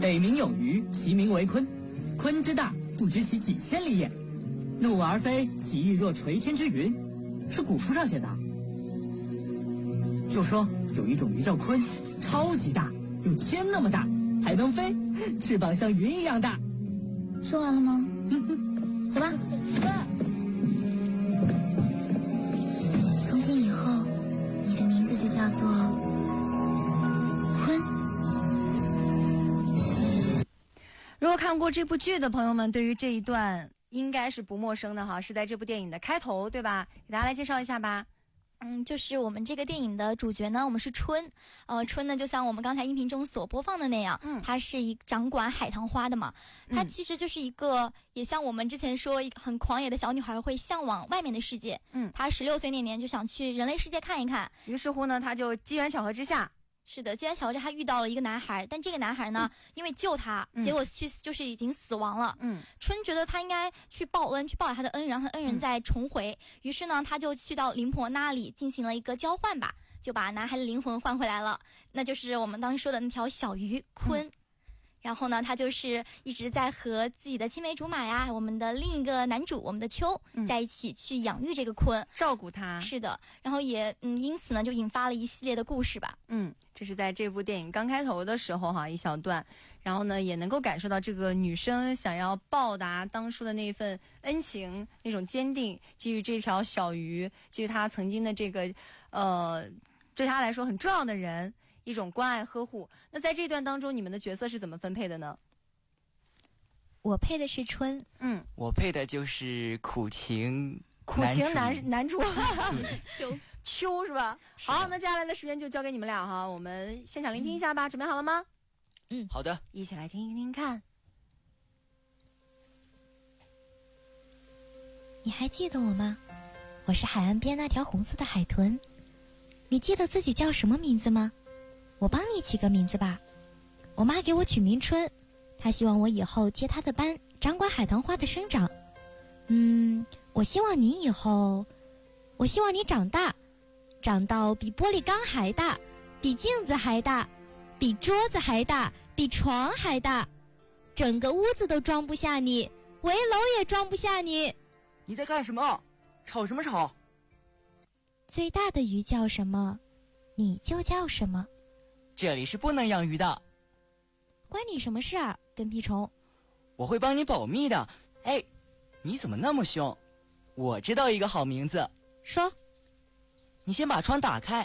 北冥有鱼，其名为鲲。鲲之大，不知其几千里也。怒而飞，其翼若垂天之云，是古书上写的。就说有一种鱼叫鲲，超级大，有天那么大，还能飞，翅膀像云一样大。 说完了吗？走吧。从今以后，你的名字就叫做鲲。 如果看过这部剧的朋友们，对于这一段应该是不陌生的哈，是在这部电影的开头，对吧？给大家来介绍一下吧。 就是我们这个电影的主角呢，我们是春，春呢就像我们刚才音频中所播放的那样，它是掌管海棠花的嘛，它其实就是一个，也像我们之前说一个很狂野的小女孩会向往外面的世界，她16岁那年就想去人类世界看一看， 于是乎呢，她就机缘巧合之下。 是的，机缘巧合他遇到了一个男孩，但这个男孩呢，因为救他，结果就是已经死亡了。春觉得他应该去报恩，去报答他的恩人，让他的恩人再重回。于是呢，他就去到灵婆那里进行了一个交换吧，就把男孩的灵魂换回来了，那就是我们当时说的那条小鱼鲲。然后呢，他就是一直在和自己的青梅竹马呀，我们的另一个男主，我们的秋，在一起去养育这个鲲， 照顾他。 是的，然后也因此呢，就引发了一系列的故事吧。 这是在这部电影刚开头的时候哈，一小段，然后呢，也能够感受到这个女生想要报答当初的那份恩情，那种坚定，基于这条小鱼，基于她曾经的这个对她来说很重要的人。一种关爱呵护。那在这段当中，你们的角色是怎么分配的呢？ 我配的是春， 我配的就是苦情男主秋是吧？好，那接下来的时间就交给你们俩哈，我们现场聆听一下吧。准备好了吗？ 好的， 一起来听一听看。 你还记得我吗？我是海岸边那条红色的海豚。你记得自己叫什么名字吗？我帮你起个名字吧。我妈给我取名春，她希望我以后接她的班，掌管海棠花的生长。我希望你长大，长到比玻璃缸还大，比镜子还大，比桌子还大，比床还大，整个屋子都装不下你，围楼也装不下你。 你在干什么？吵什么吵？ 最大的鱼叫什么，你就叫什么。 这里是不能养鱼的。 关你什么事啊，跟屁虫。 我会帮你保密的。哎，你怎么那么凶？我知道一个好名字。 说。 你先把窗打开。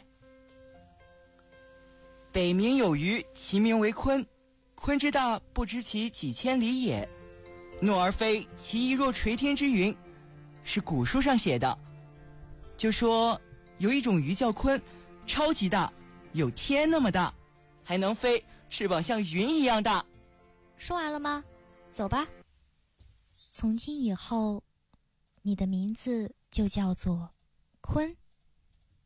北冥有鱼，其名为鲲。鲲之大，不知其几千里也。怒而飞，其翼若垂天之云，是古书上写的。就说有一种鱼叫鲲，超级大，有天那么大，还能飞，翅膀像云一样大。 说完了吗？走吧。从今以后，你的名字就叫做鲲。